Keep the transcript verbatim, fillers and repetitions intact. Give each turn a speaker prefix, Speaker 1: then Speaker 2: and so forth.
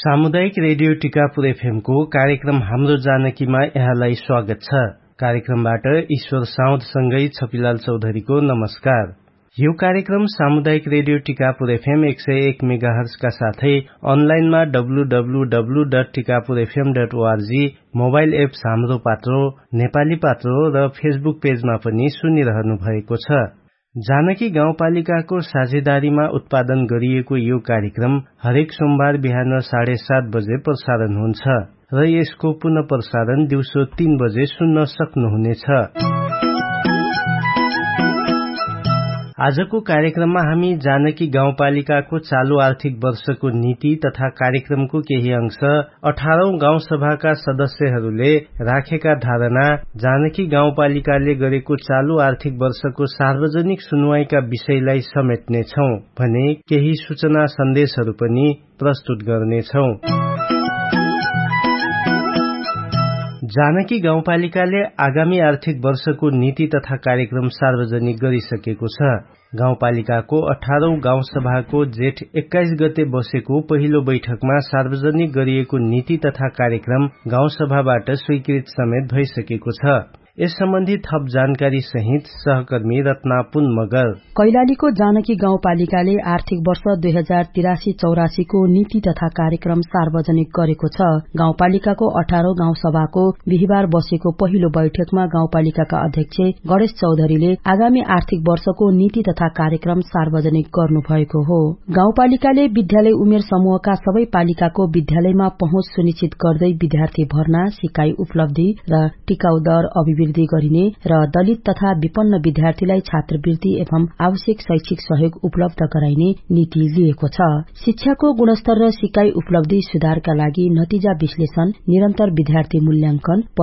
Speaker 1: सामुदायिक radio Tikapur FM को कार्यक्रम हाम्रो जानकीमा यहाँलाई स्वागत छ। कार्यक्रमबाट ईश्वर साउदसँगै छपिलाल चौधरीको नमस्कार। यो कार्यक्रम सामुदायिक रेडियो टिकापुर एफएम एक सय एक मेगाहर्ज का साथै अनलाइनमा W W W dot Tikapur FM dot ORG, mobile apps हाम्रो पात्रो, नेपाली पात्रो र फेसबुक पेजमा पनि सुनिरहनु भएको छ। जानकी गाउँपालिकाको साझेदारीमा उत्पादन गरिएको यो कार्यक्रम हरेक सोमबार बिहान साढे सात बजे प्रसारण हुन्छ र यसको पुनः प्रसारण दिउँसो तीन बजे सुन्न सक्नुहुनेछ। आजको कार्यक्रममा हामी जानकी गाउँपालिकाको चालू आर्थिक वर्षको नीति तथा कार्यक्रमको केही अंश, अठारौं गाउँ सभाका सदस्यहरूले राखेका धारणा, जानकी गाउँपालिकाले गरेको चालू आर्थिक वर्षको सार्वजनिक सुनवाईका विषयलाई समेट्नेछौं भने केही सूचना सन्देशहरू पनि प्रस्तुत गर्नेछौं। जानकी गाउँपालिकाले आगामी आर्थिक वर्षको नीति तथा कार्यक्रम सार्वजनिक गरिसकेको छ। गाउँपालिकाको अठारौं गाउँ सभाको जेठ एक्काइस गते बसेको पहिलो बैठकमा सार्वजनिक गरिएको नीति तथा कार्यक्रम गाउँसभाबाट स्वीकृत समेत भइसकेको छ। यस सम्बन्धी थप जानकारी सहित सहकर्मी रत्नापुन मगर।
Speaker 2: कैलालीको जानकी गाउँपालिकाले आर्थिक वर्ष दुई हजार तिरासी चौरासी को नीति तथा कार्यक्रम सार्वजनिक गरेको छ। गाउँपालिकाको अठारौं गाउँ सभाको बिहिबार बसेको पहिलो बैठकमा गाउँपालिकाका अध्यक्ष गणेश चौधरीले आगामी आर्थिक वर्षको नीति तथा कार्यक्रम सार्वजनिक गर्नुभएको हो। गाउँपालिकाले विद्यालय उमेर समूहका सबै पालिकाको विद्यालयमा पहुँच सुनिश्चित गर्दै विद्यार्थी भर्ना, सिकाई उपलब्धि र टिकाउ दर अभिवृद्धि गरिने र दलित तथा विपन्न विद्यार्थीलाई छात्रवृत्ति एवं आवश्यक शैक्षिक सहयोग उपलब्ध गराइने नीति लिएको छ। शिक्षाको गुणस्तर र सिकाई उपलब्धि सुधारका लागि नतिजा विश्लेषण, निरन्तर विद्यार्थी मूल्याङ्कन,